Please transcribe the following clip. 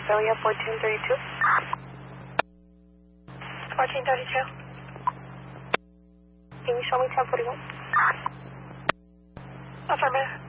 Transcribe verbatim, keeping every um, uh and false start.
Australia, fourteen thirty-two. fourteen thirty-two. Can you show me ten forty-one? Affirmative.